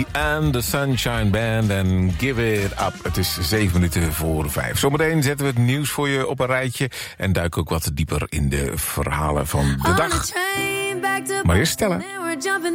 En de Sunshine Band en Give It Up. Het is 7:07. Zometeen zetten we het nieuws voor je op een rijtje en duiken ook wat dieper in de verhalen van de dag. Maar eerst Stella.